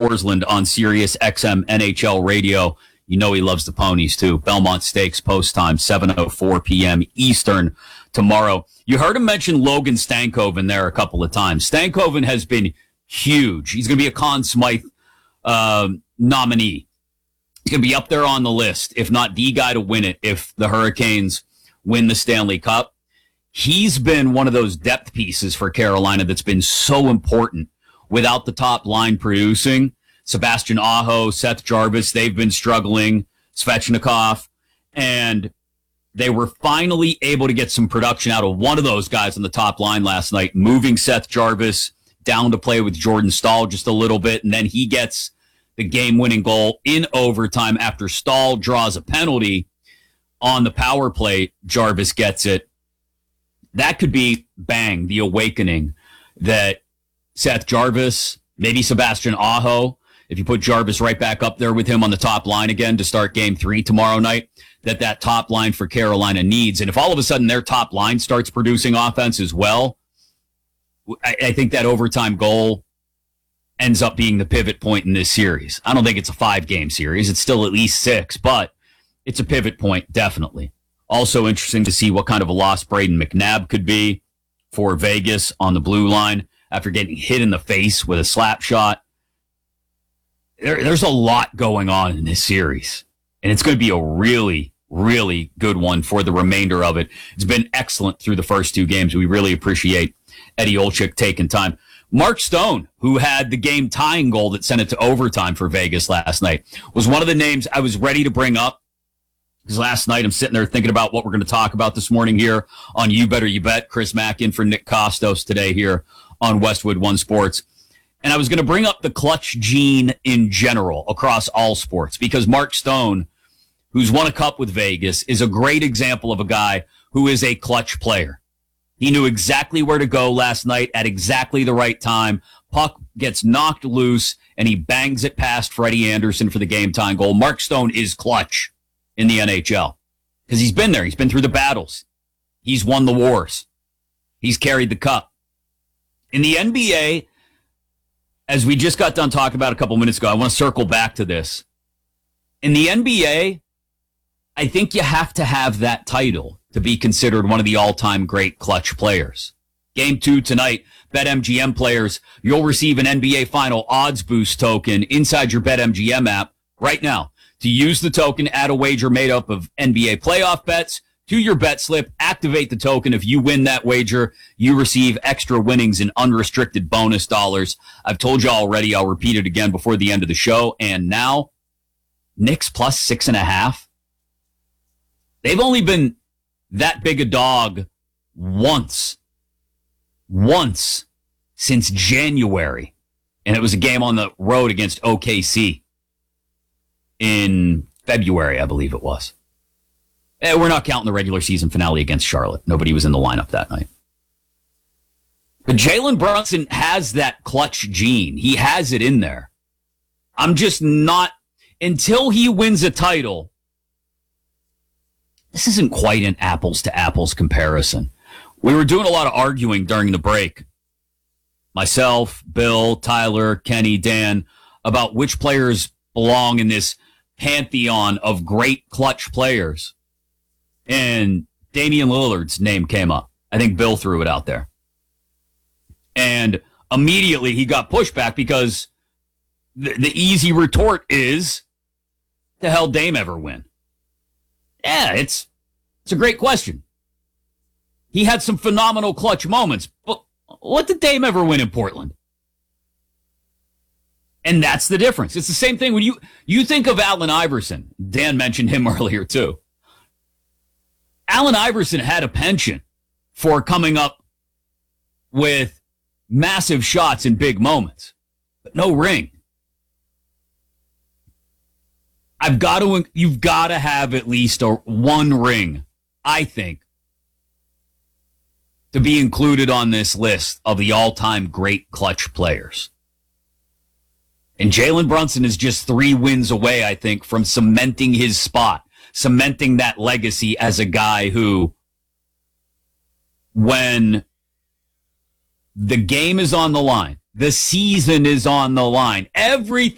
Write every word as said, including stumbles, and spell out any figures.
Forsland on Sirius X M N H L Radio. You know he loves the ponies, too. Belmont Stakes post time, seven oh four p.m. Eastern tomorrow. You heard him mention Logan Stankoven there a couple of times. Stankoven has been huge. He's going to be a Conn Smythe uh, nominee. He's going to be up there on the list, if not the guy to win it, if the Hurricanes win the Stanley Cup. He's been one of those depth pieces for Carolina that's been so important without the top line producing. Sebastian Aho, Seth Jarvis, they've been struggling, Svechnikov, and they were finally able to get some production out of one of those guys on the top line last night, moving Seth Jarvis down to play with Jordan Staal just a little bit, and then he gets the game-winning goal in overtime after Staal draws a penalty on the power play. Jarvis gets it. That could be, bang, the awakening that Seth Jarvis, maybe Sebastian Aho, if you put Jarvis right back up there with him on the top line again to start game three tomorrow night, that that top line for Carolina needs. And if all of a sudden their top line starts producing offense as well, I, I think that overtime goal ends up being the pivot point in this series. I don't think it's a five-game series. It's still at least six, but it's a pivot point, definitely. Also interesting to see what kind of a loss Braden McNabb could be for Vegas on the blue line after getting hit in the face with a slap shot. There, there's a lot going on in this series, and it's going to be a really, really good one for the remainder of it. It's been excellent through the first two games. We really appreciate Eddie Olczyk taking time. Mark Stone, who had the game-tying goal that sent it to overtime for Vegas last night, was one of the names I was ready to bring up, because last night I'm sitting there thinking about what we're going to talk about this morning here on You Better You Bet. Chris Mack in for Nick Costos today here on Westwood One Sports. And I was going to bring up the clutch gene in general across all sports, because Mark Stone, who's won a cup with Vegas, is a great example of a guy who is a clutch player. He knew exactly where to go last night at exactly the right time. Puck gets knocked loose, and he bangs it past Freddie Anderson for the game-tying goal. Mark Stone is clutch in the N H L because he's been there. He's been through the battles. He's won the wars. He's carried the cup. In the N B A, as we just got done talking about a couple minutes ago, I want to circle back to this. In the N B A, I think you have to have that title to be considered one of the all-time great clutch players. Game two tonight, BetMGM players, you'll receive an N B A Final Odds Boost token inside your BetMGM app right now. To use the token, add a wager made up of N B A playoff bets to your bet slip. Activate the token. If you win that wager, you receive extra winnings and unrestricted bonus dollars. I've told you already. I'll repeat it again before the end of the show. And now, Knicks plus six and a half. They've only been that big a dog once. Once since January. And it was a game on the road against O K C in February, I believe it was. Eh, we're not counting the regular season finale against Charlotte. Nobody was in the lineup that night. But Jalen Brunson has that clutch gene. He has it in there. I'm just not, until he wins a title, this isn't quite an apples to apples comparison. We were doing a lot of arguing during the break. Myself, Bill, Tyler, Kenny, Dan, about which players belong in this pantheon of great clutch players. And Damian Lillard's name came up. I think Bill threw it out there. And immediately he got pushback because the, the easy retort is, the hell Dame ever win? Yeah, it's it's a great question. He had some phenomenal clutch moments, but what did Dame ever win in Portland? And that's the difference. It's the same thing when you, you think of Allen Iverson. Dan mentioned him earlier, too. Allen Iverson had a penchant for coming up with massive shots in big moments, but no ring. I've got to, you've got to have at least a one ring, I think, to be included on this list of the all-time great clutch players. And Jalen Brunson is just three wins away, I think, from cementing his spot, cementing that legacy as a guy who, when the game is on the line, the season is on the line, everything